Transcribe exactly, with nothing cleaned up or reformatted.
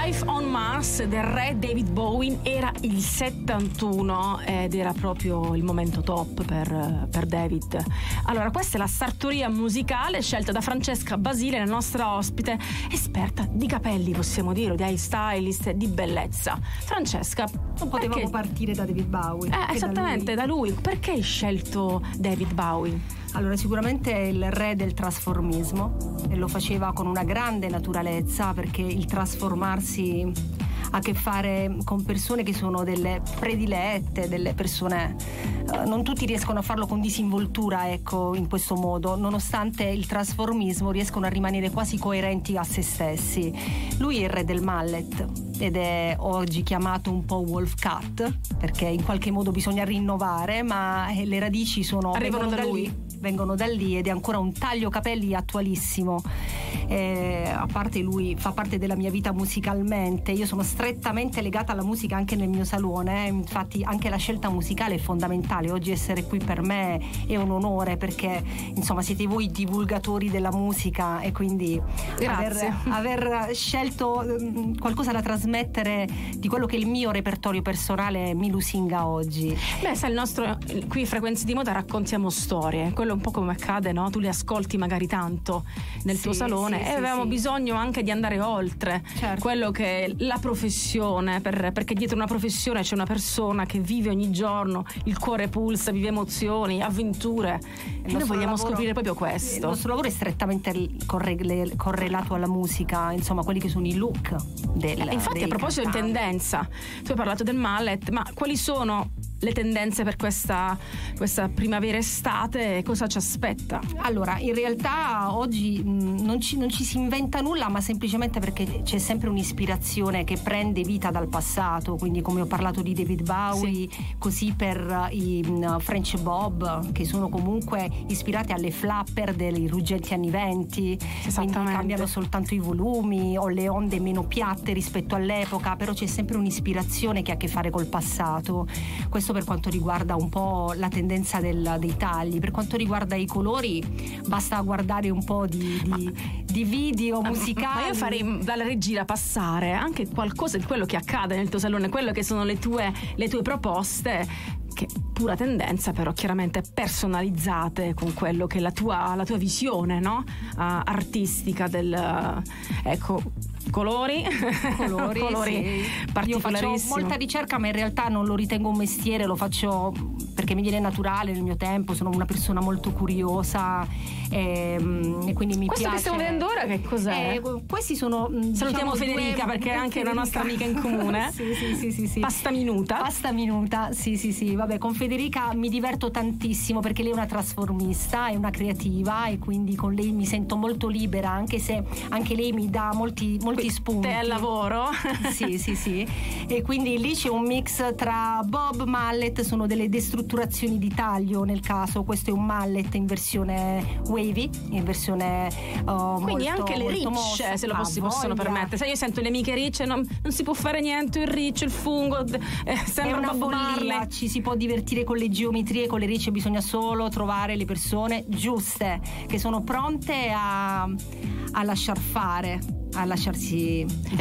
Life on Mars del re David Bowie. Era il settantuno ed era proprio il momento top per, per David. Allora, questa è la sartoria musicale scelta da Francesca Basile, la nostra ospite, esperta di capelli, possiamo dire, di hair stylist, di bellezza. Francesca, non potevamo perché... partire da David Bowie. Eh, esattamente, da lui. da lui. Perché hai scelto David Bowie? Allora, sicuramente è il re del trasformismo e lo faceva con una grande naturalezza, perché il trasformarsi ha a che fare con persone che sono delle predilette, delle persone uh, non tutti riescono a farlo con disinvoltura, ecco, in questo modo, nonostante il trasformismo riescono a rimanere quasi coerenti a se stessi. Lui è il re del mallet ed è oggi chiamato un po' wolf cut, perché in qualche modo bisogna rinnovare, ma le radici sono arrivano da, da lui lì. vengono da lì ed è ancora un taglio capelli attualissimo. Eh, a parte lui fa parte della mia vita musicalmente, io sono strettamente legata alla musica anche nel mio salone, eh. Infatti anche la scelta musicale è fondamentale. Oggi essere qui per me è un onore, perché insomma siete voi divulgatori della musica e quindi aver, aver scelto um, qualcosa da trasmettere di quello che è il mio repertorio personale mi lusinga oggi. Beh, sai, il nostro qui Frequenze di Moda raccontiamo storie, quello è un po' come accade, no? Tu le ascolti magari tanto nel sì, tuo salone, sì, e avevamo sì, bisogno anche di andare oltre, certo, quello che è la professione, per, perché dietro una professione c'è una persona che vive ogni giorno, il cuore pulsa, vive emozioni, avventure, e noi vogliamo lavoro, scoprire proprio questo. Il nostro lavoro è strettamente corre- correlato alla musica, insomma, quelli che sono i look del, eh, infatti a proposito di tendenza, tu hai parlato del mallet, ma quali sono le tendenze per questa, questa primavera-estate? Cosa ci aspetta? Allora, in realtà oggi mh, non, ci, non ci si inventa nulla, ma semplicemente perché c'è sempre un'ispirazione che prende vita dal passato, quindi come ho parlato di David Bowie, sì, così per uh, i uh, French Bob, che sono comunque ispirati alle flapper dei ruggenti anni venti, quindi cambiano soltanto i volumi o le onde meno piatte rispetto all'epoca, però c'è sempre un'ispirazione che ha a che fare col passato. Questo per quanto riguarda un po' la tendenza del, dei tagli. Per quanto riguarda i colori, basta guardare un po' di, di, di video musicali. Ma io farei dalla regia passare anche qualcosa di quello che accade nel tuo salone, quello che sono le tue, le tue proposte, che pura tendenza, però chiaramente personalizzate con quello che è la tua, la tua visione, no? Uh, artistica del uh, ecco colori colori, colori sì, particolarissimi. Io faccio molta ricerca, ma in realtà non lo ritengo un mestiere, lo faccio perché mi viene naturale nel mio tempo, sono una persona molto curiosa e, e quindi mi questo piace. Che stiamo vedendo ora che cos'è? Eh, questi sono, salutiamo, diciamo, Federica, due, perché è anche Federica, una nostra amica in comune. sì, sì, sì, sì, sì. Pasta minuta pasta minuta sì sì sì vabbè, con Federica mi diverto tantissimo perché lei è una trasformista, è una creativa, e quindi con lei mi sento molto libera, anche se anche lei mi dà molti, molti spunti. Te al lavoro? sì sì sì e quindi lì c'è un mix tra bob, mallet, sono delle destrutturazioni di taglio nel caso. Questo è un mallet in versione wavy, in versione uh, quindi molto, anche le ricce mossa, se lo si possono permettere. Sai, io sento le amiche ricce, non, non si può fare niente, il riccio, il fungo, eh, sembra è una Bob follia. Marley. Ci si può divertire con le geometrie, con le ricce, bisogna solo trovare le persone giuste che sono pronte a, a lasciar fare, a lasciarsi